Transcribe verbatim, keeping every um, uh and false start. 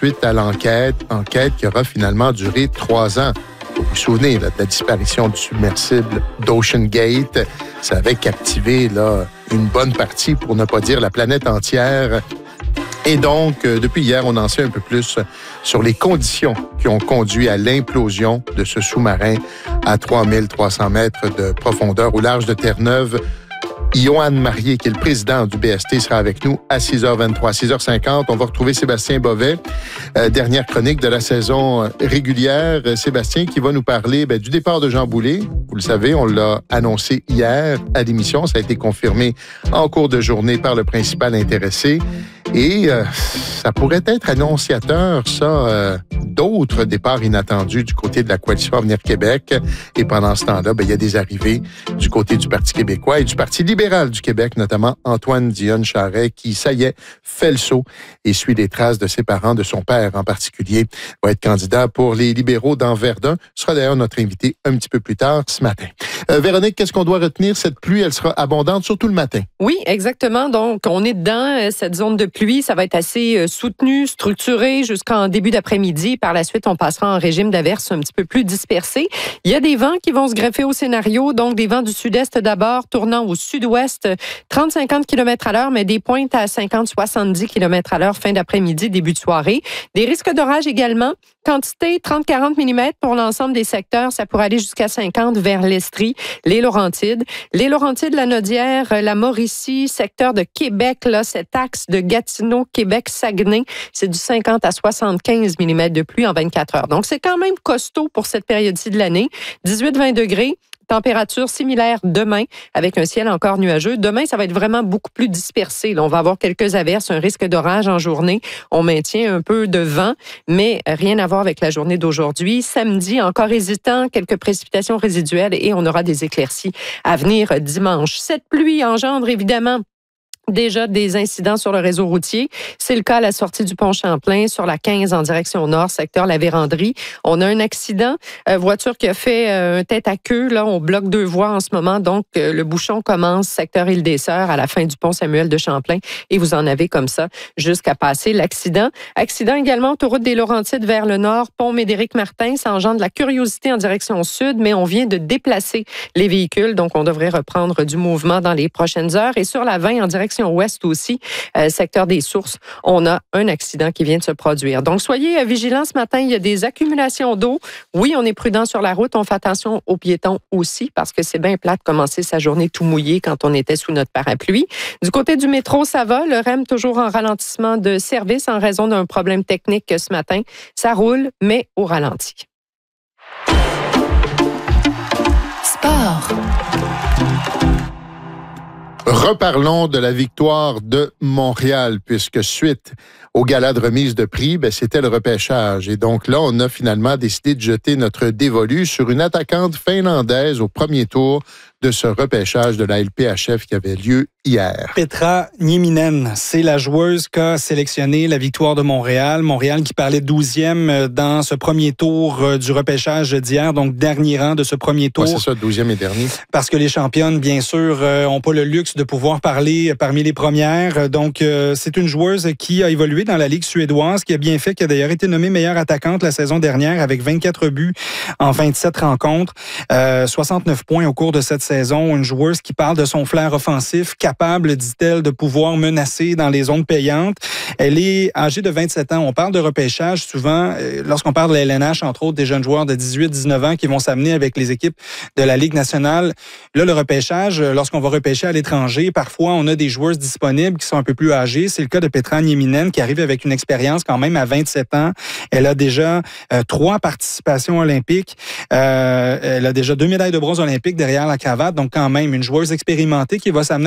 suite à l'enquête, enquête qui aura finalement duré trois ans. Vous vous souvenez là, de la disparition du submersible d'Ocean Gate. Ça avait captivé là, une bonne partie, pour ne pas dire la planète entière. Et donc, euh, depuis hier, on en sait un peu plus sur les conditions qui ont conduit à l'implosion de ce sous-marin à trois mille trois cents mètres de profondeur au large de Terre-Neuve. Yoann Marié, qui est le président du B S T, sera avec nous à six heures vingt-trois. six heures cinquante, on va retrouver Sébastien Bovet, euh, dernière chronique de la saison régulière. Sébastien qui va nous parler ben, du départ de Jean Boulet. Vous le savez, on l'a annoncé hier à l'émission. Ça a été confirmé en cours de journée par le principal intéressé. Et euh, ça pourrait être annonciateur, ça, euh, d'autres départs inattendus du côté de la Coalition Avenir Québec. Et pendant ce temps-là, ben, il y a des arrivées du côté du Parti québécois et du Parti libéral du Québec, notamment Antoine Dionne-Charest, qui, ça y est, fait le saut et suit les traces de ses parents, de son père en particulier, va être candidat pour les libéraux dans Verdun. Ce sera d'ailleurs notre invité un petit peu plus tard ce matin. Euh, Véronique, qu'est-ce qu'on doit retenir? Cette pluie, elle sera abondante, surtout le matin. Oui, exactement. Donc, on est dans cette zone de pluie. Ça va être assez soutenu, structuré jusqu'en début d'après-midi. Par la suite, on passera en régime d'averse un petit peu plus dispersé. Il y a des vents qui vont se greffer au scénario. Donc, des vents du sud-est d'abord, tournant au sud-ouest, trente à cinquante kilomètres à l'heure, mais des pointes à cinquante à soixante-dix kilomètres à l'heure fin d'après-midi, début de soirée. Des risques d'orage également. Quantité trente à quarante millimètres pour l'ensemble des secteurs. Ça pourrait aller jusqu'à cinquante vers l'Estrie, les Laurentides. Les Laurentides, la Nodière, la Mauricie, secteur de Québec, là, cet axe de Gatineau, Québec, Saguenay, c'est du cinquante à soixante-quinze millimètres de pluie en vingt-quatre heures. Donc, c'est quand même costaud pour cette période-ci de l'année. dix-huit à vingt degrés. Température similaire demain, avec un ciel encore nuageux. Demain, ça va être vraiment beaucoup plus dispersé. Là, on va avoir quelques averses, un risque d'orage en journée. On maintient un peu de vent, mais rien à voir avec la journée d'aujourd'hui. Samedi, encore hésitant, quelques précipitations résiduelles et on aura des éclaircies à venir dimanche. Cette pluie engendre évidemment déjà des incidents sur le réseau routier. C'est le cas à la sortie du pont Champlain sur la quinze en direction nord, secteur La Vérandrie. On a un accident, euh, voiture qui a fait euh, un tête à queue. Là, on bloque deux voies en ce moment. Donc, euh, le bouchon commence secteur Île-des-Sœurs à la fin du pont Samuel de Champlain et vous en avez comme ça jusqu'à passer l'accident. Accident également, autoroute des Laurentides vers le nord, pont Médéric-Martin. Ça engendre de la curiosité en direction sud, mais on vient de déplacer les véhicules. Donc, on devrait reprendre du mouvement dans les prochaines heures. Et sur la vingt en direction ouest aussi, euh, secteur des Sources, on a un accident qui vient de se produire. Donc, soyez vigilants ce matin. Il y a des accumulations d'eau. Oui, on est prudent sur la route. On fait attention aux piétons aussi parce que c'est bien plat de commencer sa journée tout mouillé quand on était sous notre parapluie. Du côté du métro, ça va. Le R E M toujours en ralentissement de service en raison d'un problème technique ce matin. Ça roule, mais au ralenti. Sport. Reparlons de la victoire de Montréal, puisque suite au gala de remise de prix, ben, c'était le repêchage. Et donc là, on a finalement décidé de jeter notre dévolu sur une attaquante finlandaise au premier tour de ce repêchage de la L P H F qui avait lieu hier. Petra Nieminen, c'est la joueuse qu'a sélectionné la victoire de Montréal. Montréal qui parlait douzième dans ce premier tour du repêchage d'hier, donc dernier rang de ce premier tour. Ouais, c'est ça, douzième et dernier. Parce que les championnes, bien sûr, n'ont pas le luxe de pouvoir parler parmi les premières. Donc, c'est une joueuse qui a évolué dans la Ligue suédoise, qui a bien fait, qui a d'ailleurs été nommée meilleure attaquante la saison dernière avec vingt-quatre buts en vingt-sept rencontres, euh, soixante-neuf points au cours de cette saison. Une joueuse qui parle de son flair offensif, capable, dit-elle, de pouvoir menacer dans les zones payantes. Elle est âgée de vingt-sept ans. On parle de repêchage souvent, lorsqu'on parle de la L N H, entre autres, des jeunes joueurs de dix-huit à dix-neuf ans qui vont s'amener avec les équipes de la Ligue nationale. Là, le repêchage, lorsqu'on va repêcher à l'étranger, parfois, on a des joueuses disponibles qui sont un peu plus âgées. C'est le cas de Petra Nieminen qui arrive avec une expérience quand même à vingt-sept ans. Elle a déjà euh, trois participations olympiques. Euh, elle a déjà deux médailles de bronze olympiques derrière la cravate. Donc, quand même, une joueuse expérimentée qui va s'amener